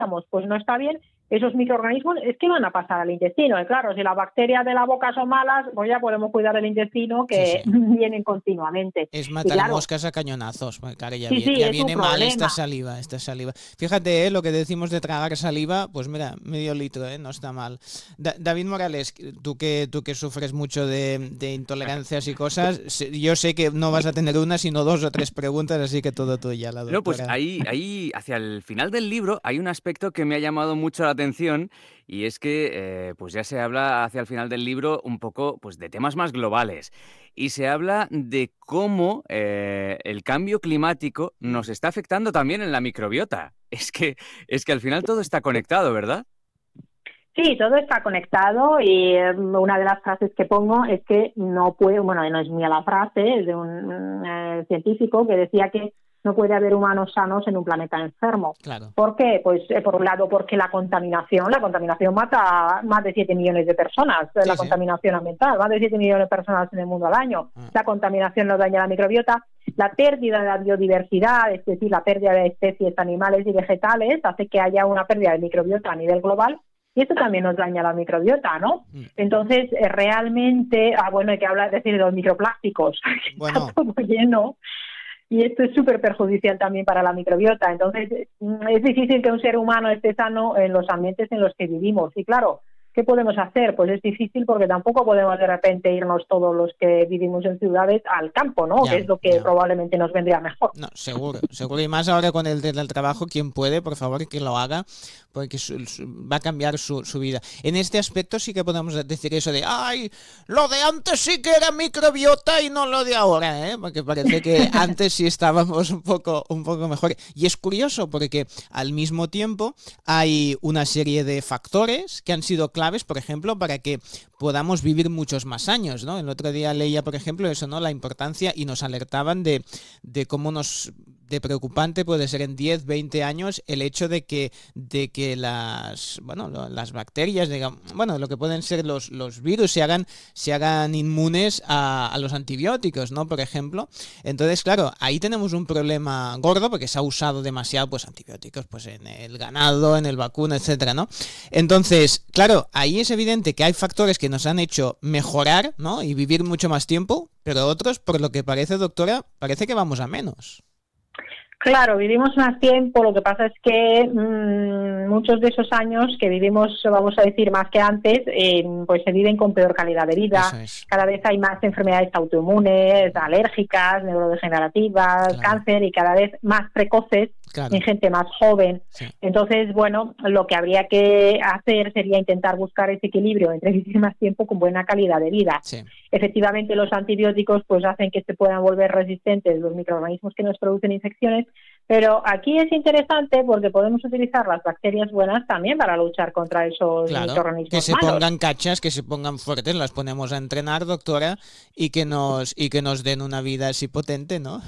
decíamos, pues no está bien, esos microorganismos es que van a pasar al intestino. Y claro, si las bacterias de la boca son malas, pues ya podemos cuidar del intestino, que vienen continuamente. Es matar moscas a cañonazos. Claro, ya viene mal esta saliva. Fíjate, lo que decimos de tragar saliva, pues mira, medio litro, no está mal. David Morales, tú que sufres mucho de intolerancias y cosas, yo sé que no vas a tener una, sino 2 o 3 preguntas, así que todo tuya, la doctora. No, pues ahí, hacia el final del libro, hay un aspecto que me ha llamado mucho la atención, y es que pues ya se habla hacia el final del libro un poco pues de temas más globales. Y se habla de cómo el cambio climático nos está afectando también en la microbiota. Es que al final todo está conectado, ¿verdad? Sí, todo está conectado, y una de las frases que pongo es que no es mía la frase, es de un científico que decía que no puede haber humanos sanos en un planeta enfermo. Claro. ¿Por qué? Pues por un lado porque la contaminación mata a más de 7 millones de personas, contaminación ambiental, más de 7 millones de personas en el mundo al año. La contaminación nos daña la microbiota, la pérdida de la biodiversidad, es decir, la pérdida de especies animales y vegetales, hace que haya una pérdida de microbiota a nivel global, y esto también nos daña la microbiota, ¿no? Entonces, realmente, hay que hablar, de los microplásticos, está todo lleno. Y esto es súper perjudicial también para la microbiota. Entonces, es difícil que un ser humano esté sano en los ambientes en los que vivimos. Y claro, ¿qué podemos hacer? Pues es difícil porque tampoco podemos de repente irnos todos los que vivimos en ciudades al campo, ¿no? Que es lo que probablemente nos vendría mejor. No, seguro. Y más ahora con el teletrabajo, quien puede, por favor, que lo haga, porque va a cambiar su vida. En este aspecto sí que podemos decir eso de ¡ay! Lo de antes sí que era microbiota y no lo de ahora, ¿eh? Porque parece que antes sí estábamos un poco mejor. Y es curioso porque al mismo tiempo hay una serie de factores que han sido claves, por ejemplo, para que podamos vivir muchos más años, ¿no? El otro día leía, por ejemplo, eso, ¿no? La importancia, y nos alertaban de cómo de preocupante puede ser en 10, 20 años el hecho de que las bacterias, digamos, lo que pueden ser los virus se hagan inmunes a los antibióticos, ¿no? Por ejemplo. Entonces, claro, ahí tenemos un problema gordo porque se ha usado demasiado, pues, antibióticos, pues, en el ganado, en el vacuno, etcétera, ¿no? Entonces, claro, ahí es evidente que hay factores que nos han hecho mejorar, ¿no? Y vivir mucho más tiempo, pero otros, por lo que parece, doctora, parece que vamos a menos. Claro, vivimos más tiempo, lo que pasa es que muchos de esos años que vivimos, vamos a decir, más que antes, pues se viven con peor calidad de vida. Cada vez hay más enfermedades autoinmunes, alérgicas, neurodegenerativas, cáncer, y cada vez más precoces en gente más joven. Entonces, lo que habría que hacer sería intentar buscar ese equilibrio entre vivir más tiempo con buena calidad de vida. Efectivamente, los antibióticos pues hacen que se puedan volver resistentes los microorganismos que nos producen infecciones, pero aquí es interesante porque podemos utilizar las bacterias buenas también para luchar contra esos microorganismos que se malos. Pongan cachas, que se pongan fuertes, las ponemos a entrenar, doctora, y que nos den una vida así potente, ¿no?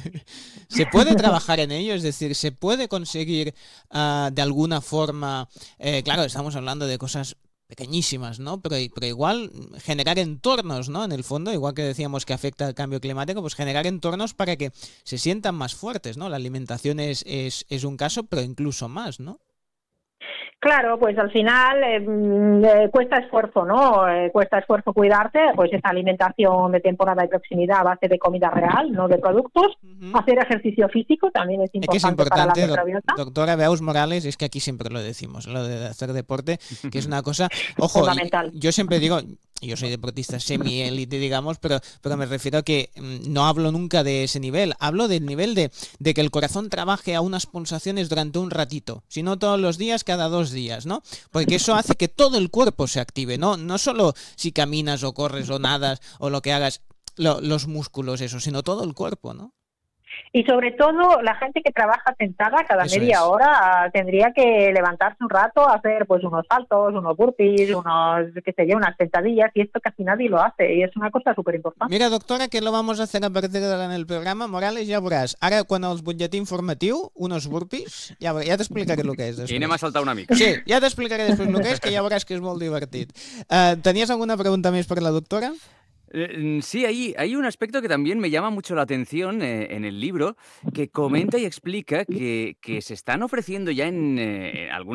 Se puede trabajar en ello, es decir, se puede conseguir de alguna forma, claro, estamos hablando de cosas pequeñísimas, ¿no? Pero igual generar entornos, ¿no? En el fondo, igual que decíamos que afecta al cambio climático, pues generar entornos para que se sientan más fuertes, ¿no? La alimentación es un caso, pero incluso más, ¿no? Claro, pues al final cuesta esfuerzo, ¿no? Cuesta esfuerzo cuidarse, pues esa alimentación de temporada y proximidad a base de comida real, no de productos. Hacer ejercicio físico también es importante para la microbiota. Doctora Veus Morales, es que aquí siempre lo decimos, lo de hacer deporte, que es una cosa, ojo, fundamental. Yo siempre digo, yo soy deportista semi-élite, digamos, pero me refiero a que no hablo nunca de ese nivel, hablo del nivel de que el corazón trabaje a unas pulsaciones durante un ratito, sino todos los días, cada 2 días, ¿no? Porque eso hace que todo el cuerpo se active, ¿no? No solo si caminas o corres o nadas o lo que hagas, los músculos, eso, sino todo el cuerpo, ¿no? Y sobre todo, la gente que trabaja sentada cada media hora tendría que levantarse un rato, hacer pues unos saltos, unos burpees, unas sentadillas, y esto casi nadie lo hace, y es una cosa súper importante. Mira, doctora, que lo vamos a hacer a partir de ahora en el programa. Morales, ja veuràs. Ara, quan el butlletí informatiu, unos burpees, ja t'explicaré el que és després. I anem a saltar una mica. Sí, ja t'explicaré després el que és, que ja veuràs que és molt divertit. Tenies alguna pregunta més per la doctora? Sí, hay un aspecto que también me llama mucho la atención, en el libro, que comenta y explica que se están ofreciendo ya en algunas